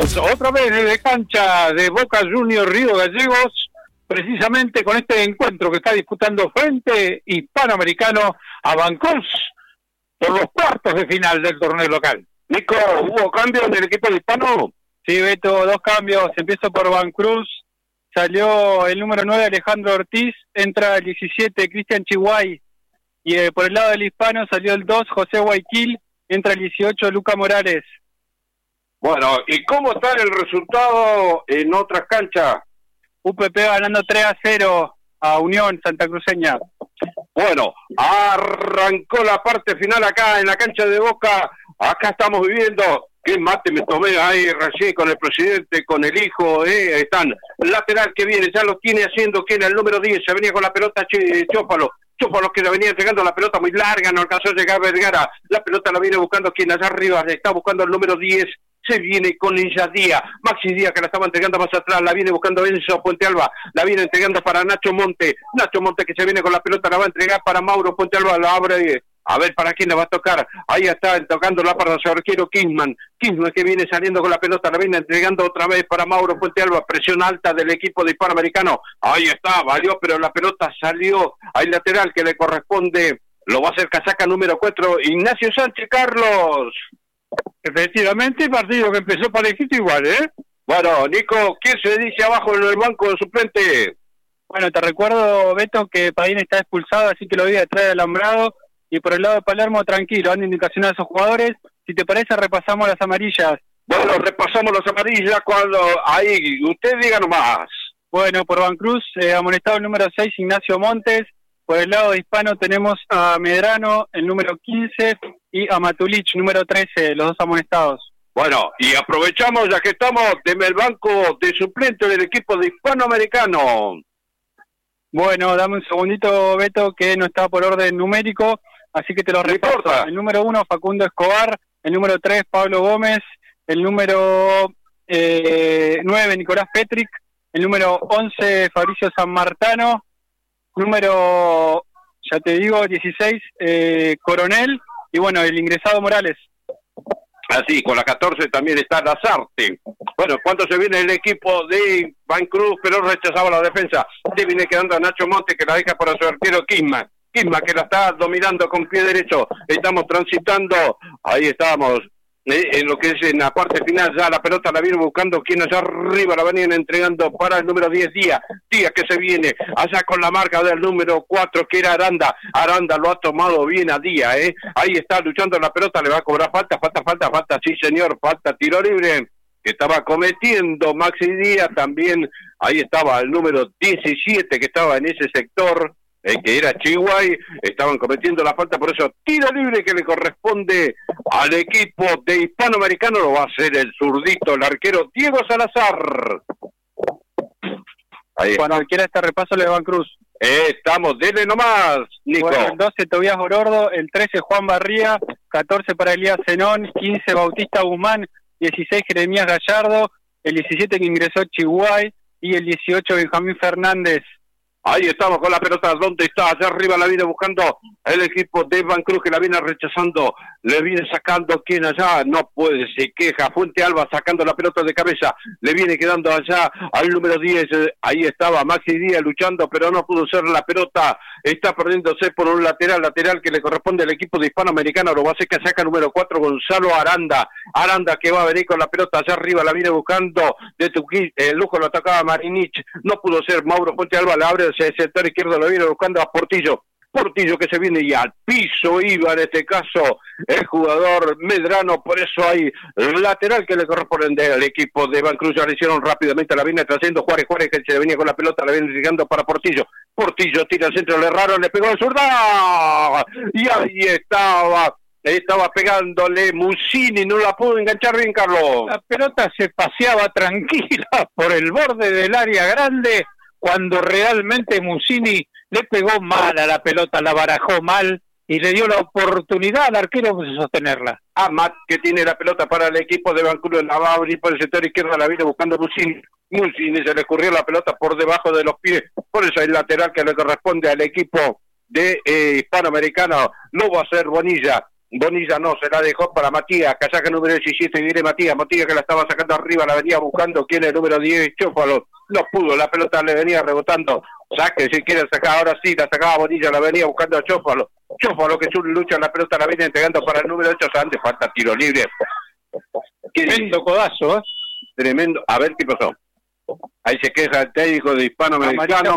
Estamos otra vez desde cancha de Boca Juniors Río Gallegos, precisamente con este encuentro que está disputando Frente Hispanoamericano a Vancruz por los cuartos de final del torneo local. Nico, ¿hubo cambios en el equipo de Hispano? Sí, Beto, 2 cambios. Empiezo por Vancruz. Salió el número 9 Alejandro Ortiz, entra el 17 Cristian Chihuay, y por el lado del Hispano salió el 2 José Guayquil, entra el 18 Luca Morales. Bueno, ¿y cómo está el resultado en otras canchas? UPP ganando 3-0 a Unión Santa Cruceña. Bueno, arrancó la parte final acá en la cancha de Boca. Acá estamos viviendo. Qué mate me tomé ahí recién con el presidente, con el hijo, están. Lateral que viene, ya lo tiene haciendo, ¿quién? El número 10, se venía con la pelota Chópalo que le venía entregando la pelota muy larga, no alcanzó a llegar Vergara. La pelota la viene buscando quien allá arriba, le está buscando el número 10. Se viene con ella Díaz, Maxi Díaz que la estaba entregando más atrás, la viene buscando Enzo Puente Alba, la viene entregando para Nacho Monte que se viene con la pelota, la va a entregar para Mauro Puente Alba, la abre, a ver para quién la va a tocar, ahí está tocándola para su arquero Kingsman que viene saliendo con la pelota, la viene entregando otra vez para Mauro Puente Alba, presión alta del equipo de Hispanoamericano, ahí está, valió, pero la pelota salió al lateral que le corresponde, lo va a hacer casaca número 4, Ignacio Sánchez Carlos. Efectivamente, partido que empezó parejito igual, ¿eh? Bueno, Nico, ¿quién se dice abajo en el banco de suplente? Bueno, te recuerdo, Beto, que Padín está expulsado, así que lo vi detrás del alambrado, y por el lado de Palermo, tranquilo, dando indicaciones a esos jugadores. Si te parece, repasamos las amarillas. Bueno, repasamos las amarillas cuando... Ahí, usted diga nomás. Bueno, por Vancruz, amonestado el número 6, Ignacio Montes. Por el lado de Hispano tenemos a Medrano, el número 15, y a Matulich, número 13, los 2 amonestados. Bueno, y aprovechamos, ya que estamos, en el banco de suplente del equipo de Hispanoamericano. Bueno, dame un segundito, Beto, que no está por orden numérico, así que te lo repaso. El número 1, Facundo Escobar, el número 3, Pablo Gómez, el número 9, Nicolás Petric, el número 11, Fabricio Sanmartano, número, ya te digo, 16, Coronel, y bueno, el ingresado Morales. Así, con la 14 también está Lazarte. Bueno, cuando se viene el equipo de Vancruz, pero rechazaba la defensa. Se viene quedando a Nacho Monte, que la deja para su arquero Kingsman, que la está dominando con pie derecho. Estamos transitando, ahí estábamos, en lo que es en la parte final, ya la pelota la viene buscando quien allá arriba, la venían entregando para el número 10, Díaz que se viene allá con la marca del número 4 que era Aranda lo ha tomado bien a Díaz, ahí está luchando la pelota, le va a cobrar falta, sí señor, falta, tiro libre que estaba cometiendo Maxi Díaz, también ahí estaba el número 17 que estaba en ese sector, que era Chihuay, estaban cometiendo la falta, por eso tiro libre que le corresponde al equipo de Hispanoamericano, lo va a hacer el zurdito, el arquero Diego Salazar. Ahí cuando quiera este repaso le van Cruz. Estamos, dele nomás, Nico. Bueno, el 12 Tobías Gorordo, el 13 Juan Barría, 14 para Elías Zenón, 15 Bautista Guzmán, 16 Jeremías Gallardo, el 17 que ingresó Chihuay y el 18 Benjamín Fernández. Ahí estamos con la pelota, ¿dónde está? Allá arriba la viene buscando el equipo de Vancruz, que la viene rechazando, le viene sacando, ¿quién allá? No puede, se queja, Fuente Alba sacando la pelota de cabeza, le viene quedando allá al número 10, ahí estaba Maxi Díaz luchando, pero no pudo ser la pelota, está perdiéndose por un lateral que le corresponde al equipo de Hispanoamericano, lo va a hacer que saca número 4, Gonzalo Aranda que va a venir con la pelota allá arriba, la viene buscando, de Tuquí, el lujo lo atacaba Marinich, no pudo ser, Mauro Fuente Alba la abre hacia el sector izquierdo, lo viene buscando a Portillo que se viene y al piso iba en este caso el jugador Medrano, por eso hay lateral que le corresponde al equipo de Vancruz, ya le hicieron rápidamente, la viene trayendo Juárez que se venía con la pelota, la viene llegando para Portillo tira al centro, le erraron, le pegó el zurda y ahí estaba pegándole Mussini, no la pudo enganchar bien, Carlos. La pelota se paseaba tranquila por el borde del área grande cuando realmente Mussini le pegó mal a la pelota, la barajó mal y le dio la oportunidad al arquero de sostenerla. Amat, que tiene la pelota para el equipo de Vancouver, la va a abrir por el sector izquierdo, la viene buscando Mussini se le escurrió la pelota por debajo de los pies, por eso el lateral que le corresponde al equipo de Hispanoamericano, no va a ser Bonilla, Bonilla no, se la dejó para Matías, casaca número 17, viene Matías que la estaba sacando arriba, la venía buscando, ¿quién es el número 10? Chófalo, no pudo, la pelota le venía rebotando, saque si quiere sacar, ahora sí, la sacaba Bonilla, la venía buscando a Chófalo que lucha, la pelota la viene entregando para el número 8, antes falta tiro libre. Tremendo codazo, Tremendo, a ver qué pasó. Ahí se queja el técnico de Hispanoamericano.